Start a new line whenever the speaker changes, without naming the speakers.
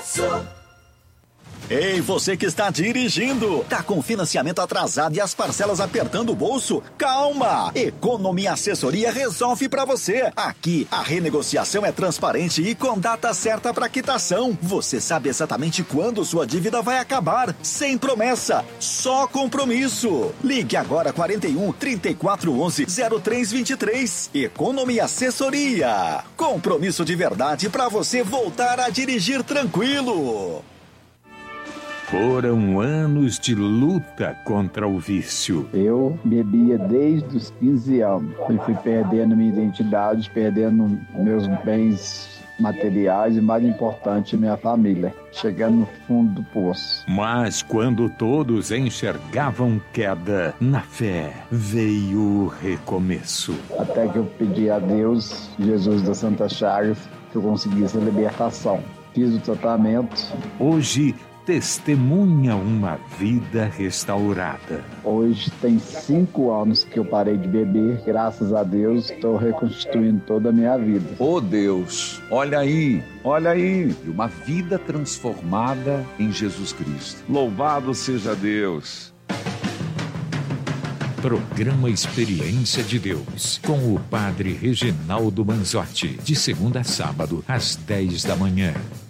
Ei, você que está dirigindo, tá com financiamento atrasado e as parcelas apertando o bolso? Calma! Economia Assessoria resolve pra você. Aqui, a renegociação é transparente e com data certa pra quitação. Você sabe exatamente quando sua dívida vai acabar. Sem promessa, só compromisso. Ligue agora 41 3411 0323. Economia Assessoria. Compromisso de verdade pra você voltar a dirigir tranquilo.
Foram anos de luta contra o vício.
Eu bebia desde os 15 anos. Eu fui perdendo minha identidade, perdendo meus bens materiais e, mais importante, minha família, chegando no fundo do poço.
Mas quando todos enxergavam queda, na fé veio o recomeço.
Até que eu pedi a Deus, Jesus das Santas Chagas, que eu conseguisse a libertação. Fiz o tratamento.
Hoje testemunha uma vida restaurada.
Hoje tem 5 anos que eu parei de beber. Graças a Deus, estou reconstituindo toda a minha vida.
Oh Deus, olha aí, uma vida transformada em Jesus Cristo.
Louvado seja Deus.
Programa Experiência de Deus, com o Padre Reginaldo Manzotti, de segunda a sábado, às 10 da manhã.